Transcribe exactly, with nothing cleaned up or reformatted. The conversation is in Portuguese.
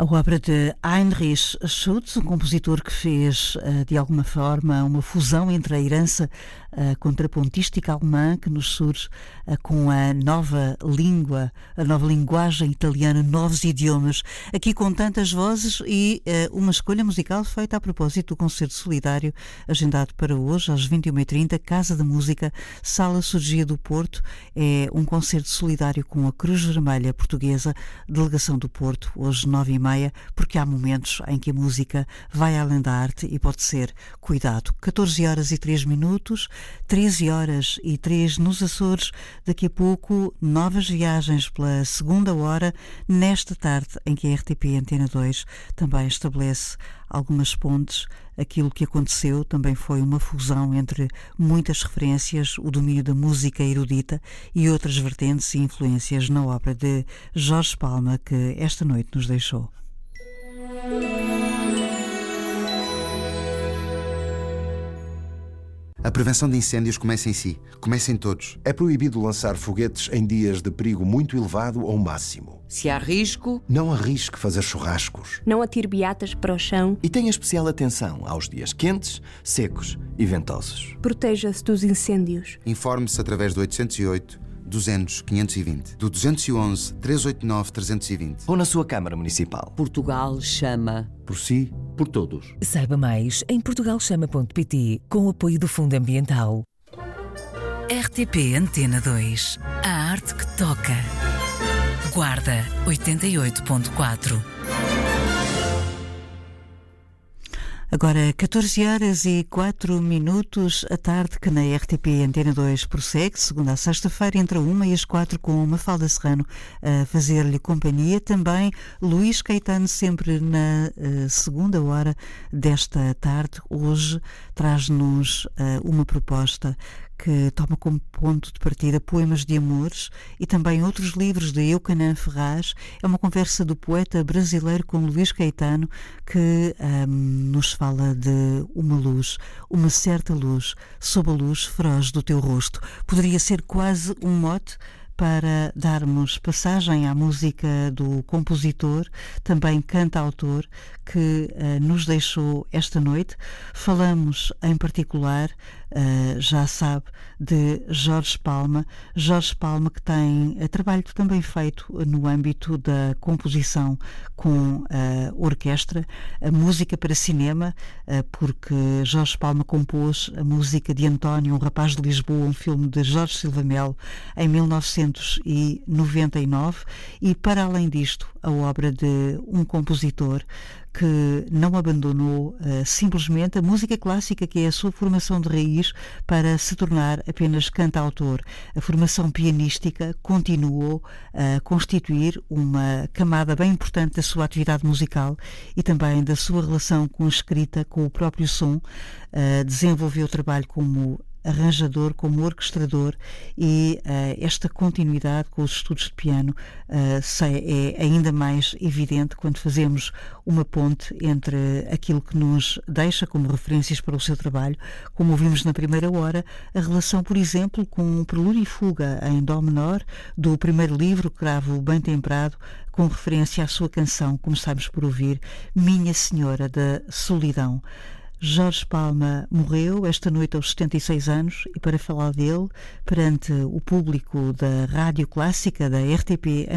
A obra de Heinrich Schütz, um compositor que fez, de alguma forma, uma fusão entre a herança contrapontística alemã que nos surge com a nova língua, a nova linguagem italiana, novos idiomas, aqui com tantas vozes e uma escolha musical feita a propósito do concerto solidário agendado para hoje, às vinte e uma e trinta, Casa da Música, Sala Surgia do Porto. É um concerto solidário com a Cruz Vermelha Portuguesa, Delegação do Porto, hoje nove e meia, porque há momentos em que a música vai além da arte e pode ser cuidado. catorze horas e três minutos, treze horas e três nos Açores. Daqui a pouco, novas viagens pela segunda hora, nesta tarde em que a R T P Antena dois também estabelece algumas pontes. Aquilo que aconteceu também foi uma fusão entre muitas referências, o domínio da música erudita e outras vertentes e influências na obra de Jorge Palma, que esta noite nos deixou. A prevenção de incêndios começa em si. Começa em todos. É proibido lançar foguetes em dias de perigo muito elevado ou máximo. Se há risco, não arrisque fazer churrascos. Não atire beatas para o chão. E tenha especial atenção aos dias quentes, secos e ventosos. Proteja-se dos incêndios. Informe-se através do oitocentos e oito, duzentos, quinhentos e vinte, do duzentos e onze, trezentos e oitenta e nove, trezentos e vinte. Ou na sua Câmara Municipal. Portugal chama. Por si, por todos. Saiba mais em portugal chama ponto pt, com o apoio do Fundo Ambiental. R T P Antena dois. A arte que toca. Guarda oitenta e oito ponto quatro. Agora, catorze horas e quatro minutos, a tarde que na R T P Antena dois prossegue, segunda a sexta-feira, entre a uma e as quatro, com Mafalda Serrano a fazer-lhe companhia. Também Luís Caetano, sempre na uh, segunda hora desta tarde. Hoje traz-nos uh, uma proposta que toma como ponto de partida poemas de amores e também outros livros de Eucanã Ferraz. É uma conversa do poeta brasileiro com Luís Caetano, que um, nos fala de uma luz, uma certa luz, sob a luz feroz do teu rosto. Poderia ser quase um mote para darmos passagem à música do compositor, também cantautor, que uh, nos deixou esta noite. Falamos em particular, uh, já sabe, de Jorge Palma. Jorge Palma, que tem uh, trabalho também feito no âmbito da composição com a uh, orquestra, a música para cinema, uh, porque Jorge Palma compôs a música de António, um rapaz de Lisboa, um filme de Jorge Silva Melo, em mil novecentos e noventa e nove, e para além disto, a obra de um compositor que não abandonou uh, simplesmente a música clássica, que é a sua formação de raiz, para se tornar apenas cantautor. A formação pianística continuou a constituir uma camada bem importante da sua atividade musical e também da sua relação com a escrita, com o próprio som. Uh, desenvolveu trabalho como arranjador, como orquestrador, e uh, esta continuidade com os estudos de piano uh, é ainda mais evidente quando fazemos uma ponte entre aquilo que nos deixa como referências para o seu trabalho, como ouvimos na primeira hora, a relação, por exemplo, com o Prelúdio e Fuga em Dó menor, do primeiro livro, Cravo Bem Temperado, com referência à sua canção, começámos por ouvir, Minha Senhora da Solidão. Jorge Palma morreu esta noite aos setenta e seis anos, e para falar dele, perante o público da Rádio Clássica, da R T P